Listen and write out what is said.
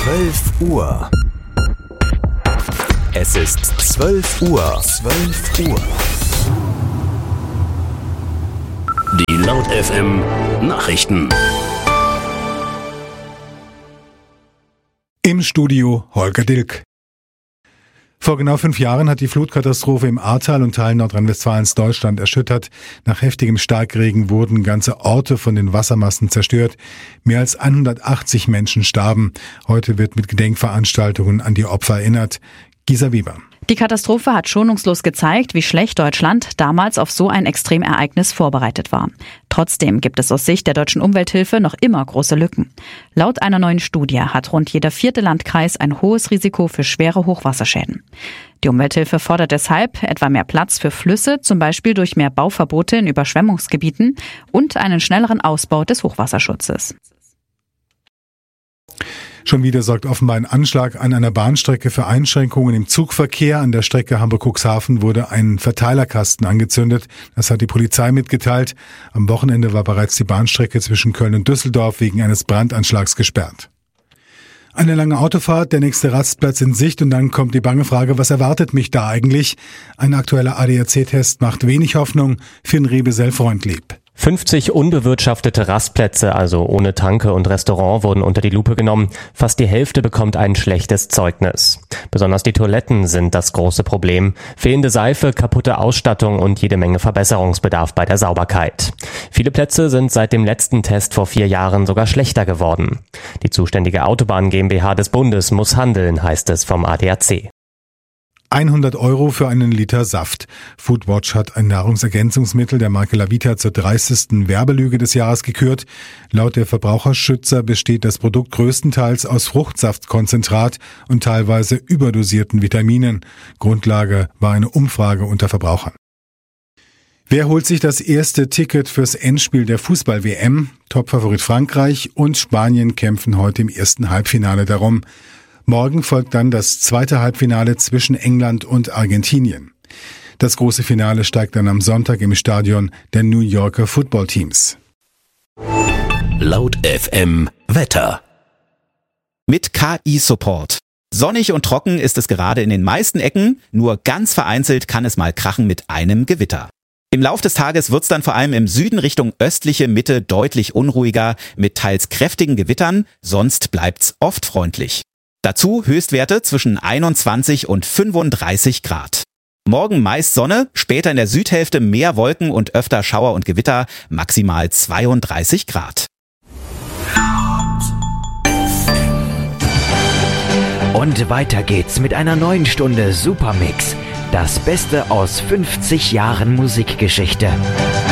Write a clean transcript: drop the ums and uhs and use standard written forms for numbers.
12 Uhr. Es ist 12 Uhr. 12 Uhr. Die Laut FM Nachrichten. Im Studio Holger Dilk. Vor genau 5 Jahren hat die Flutkatastrophe im Ahrtal und Teilen Nordrhein-Westfalens Deutschland erschüttert. Nach heftigem Starkregen wurden ganze Orte von den Wassermassen zerstört. Mehr als 180 Menschen starben. Heute wird mit Gedenkveranstaltungen an die Opfer erinnert. Gisa Weber. Die Katastrophe hat schonungslos gezeigt, wie schlecht Deutschland damals auf so ein Extremereignis vorbereitet war. Trotzdem gibt es aus Sicht der deutschen Umwelthilfe noch immer große Lücken. Laut einer neuen Studie hat rund jeder 4. Landkreis ein hohes Risiko für schwere Hochwasserschäden. Die Umwelthilfe fordert deshalb etwa mehr Platz für Flüsse, zum Beispiel durch mehr Bauverbote in Überschwemmungsgebieten und einen schnelleren Ausbau des Hochwasserschutzes. Schon wieder sorgt offenbar ein Anschlag an einer Bahnstrecke für Einschränkungen im Zugverkehr. An der Strecke Hamburg-Cuxhaven wurde ein Verteilerkasten angezündet. Das hat die Polizei mitgeteilt. Am Wochenende war bereits die Bahnstrecke zwischen Köln und Düsseldorf wegen eines Brandanschlags gesperrt. Eine lange Autofahrt, der nächste Rastplatz in Sicht und dann kommt die bange Frage, was erwartet mich da eigentlich? Ein aktueller ADAC-Test macht wenig Hoffnung, Finn Rebesell-Freundlieb. 50 unbewirtschaftete Rastplätze, also ohne Tanke und Restaurant, wurden unter die Lupe genommen. Fast die Hälfte bekommt ein schlechtes Zeugnis. Besonders die Toiletten sind das große Problem. Fehlende Seife, kaputte Ausstattung und jede Menge Verbesserungsbedarf bei der Sauberkeit. Viele Plätze sind seit dem letzten Test vor 4 Jahren sogar schlechter geworden. Die zuständige Autobahn GmbH des Bundes muss handeln, heißt es vom ADAC. 100 € für einen Liter Saft. Foodwatch hat ein Nahrungsergänzungsmittel der Marke Lavita zur dreiste Werbelüge des Jahres gekürt. Laut der Verbraucherschützer besteht das Produkt größtenteils aus Fruchtsaftkonzentrat und teilweise überdosierten Vitaminen. Grundlage war eine Umfrage unter Verbrauchern. Wer holt sich das erste Ticket fürs Endspiel der Fußball-WM? Topfavorit Frankreich und Spanien kämpfen heute im ersten Halbfinale darum. Morgen folgt dann das zweite Halbfinale zwischen England und Argentinien. Das große Finale steigt dann am Sonntag im Stadion der New Yorker Footballteams. Laut FM Wetter. Mit KI-Support. Sonnig und trocken ist es gerade in den meisten Ecken, nur ganz vereinzelt kann es mal krachen mit einem Gewitter. Im Lauf des Tages wird's dann vor allem im Süden Richtung östliche Mitte deutlich unruhiger mit teils kräftigen Gewittern, sonst bleibt's oft freundlich. Dazu Höchstwerte zwischen 21 und 35 Grad. Morgen meist Sonne, später in der Südhälfte mehr Wolken und öfter Schauer und Gewitter, maximal 32 Grad. Und weiter geht's mit einer neuen Stunde Supermix. Das Beste aus 50 Jahren Musikgeschichte.